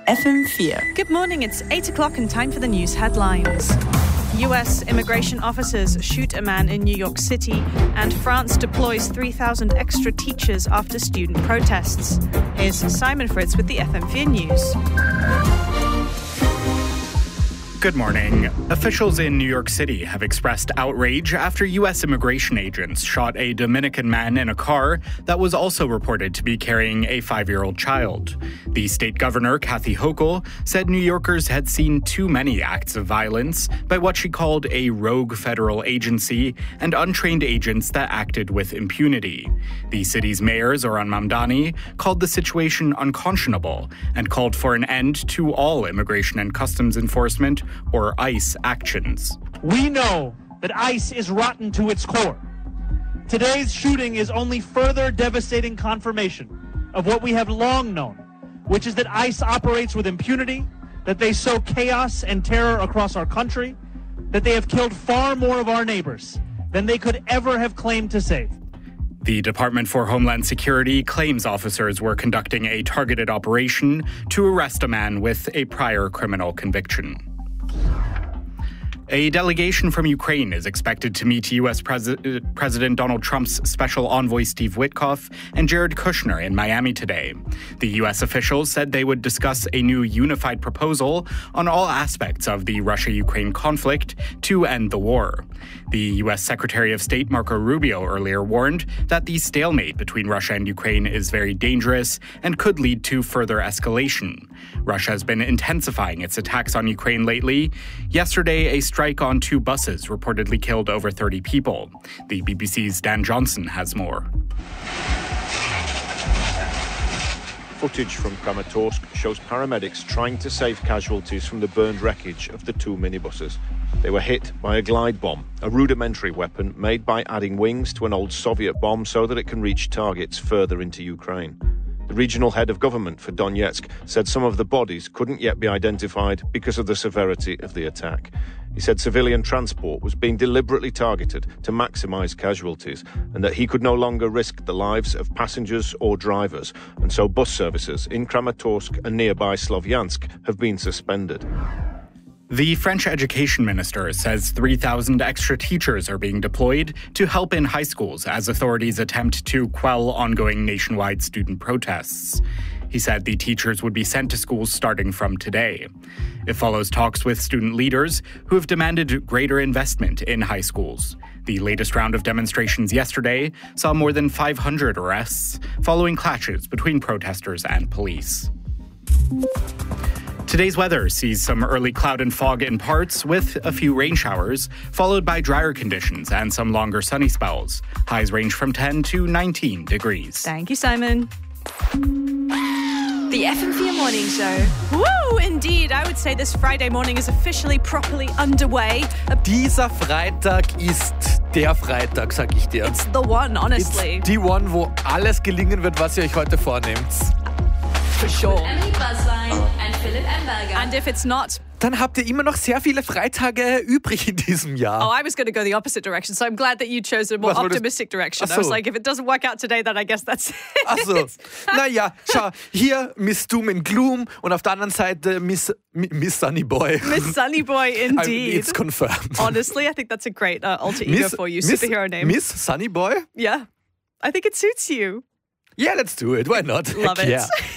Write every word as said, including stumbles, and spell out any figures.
F M four. Good morning, it's eight o'clock and time for the news headlines. U S immigration officers shoot a man in New York City, and France deploys three thousand extra teachers after student protests. Here's Simon Fritz with the F M four News. Good morning. Officials in New York City have expressed outrage after U S immigration agents shot a Dominican man in a car that was also reported to be carrying a five-year-old child. The state governor, Kathy Hochul, said New Yorkers had seen too many acts of violence by what she called a rogue federal agency and untrained agents that acted with impunity. The city's mayor, Zohran Mamdani, called the situation unconscionable and called for an end to all immigration and customs enforcement or ICE actions. We know that ICE is rotten to its core. Today's shooting is only further devastating confirmation of what we have long known, which is that ICE operates with impunity, that they sow chaos and terror across our country, that they have killed far more of our neighbors than they could ever have claimed to save. The Department for Homeland Security claims officers were conducting a targeted operation to arrest a man with a prior criminal conviction. A delegation from Ukraine is expected to meet U S Pres- President Donald Trump's special envoy Steve Witkoff and Jared Kushner in Miami today. The U S officials said they would discuss a new unified proposal on all aspects of the Russia-Ukraine conflict to end the war. The U S Secretary of State Marco Rubio earlier warned that the stalemate between Russia and Ukraine is very dangerous and could lead to further escalation. Russia has been intensifying its attacks on Ukraine lately. Yesterday, a strike on two buses reportedly killed over thirty people. The B B C's Dan Johnson has more. Footage from Kramatorsk shows paramedics trying to save casualties from the burned wreckage of the two minibuses. They were hit by a glide bomb, a rudimentary weapon made by adding wings to an old Soviet bomb so that it can reach targets further into Ukraine. The regional head of government for Donetsk said some of the bodies couldn't yet be identified because of the severity of the attack. He said civilian transport was being deliberately targeted to maximize casualties and that he could no longer risk the lives of passengers or drivers, and so bus services in Kramatorsk and nearby Slovyansk have been suspended. The French education minister says three thousand extra teachers are being deployed to help in high schools as authorities attempt to quell ongoing nationwide student protests. He said the teachers would be sent to schools starting from today. It follows talks with student leaders who have demanded greater investment in high schools. The latest round of demonstrations yesterday saw more than five hundred arrests following clashes between protesters and police. Today's weather sees some early cloud and fog in parts with a few rain showers, followed by drier conditions and some longer sunny spells. Highs range from ten to nineteen degrees. Thank you, Simon. The F M four Morning Show. Woo, indeed. I would say this Friday morning is officially properly underway. Dieser Freitag ist der Freitag, sag ich dir. It's the one, honestly. It's the one, wo alles gelingen wird, was ihr euch heute vornehmt. For sure. Emily Buzzline and Philip Emberger. And if it's not, dann habt ihr immer noch sehr viele Freitage übrig in diesem Jahr. Oh, I was going to go the opposite direction, so I'm glad that you chose a more Was optimistic direction. Ach so. I was like, if it doesn't work out today, then I guess that's it. Ach so. Naja, schau, hier Miss Doom and Gloom und auf der anderen Seite Miss, Miss Sunny Boy. Miss Sunny Boy, indeed. It's confirmed. Honestly, I think that's a great uh, alter ego Miss, for you, Miss, superhero name. Miss Sunny Boy? Yeah, I think it suits you. Yeah, let's do it. Why not? Love Heck it. yeah.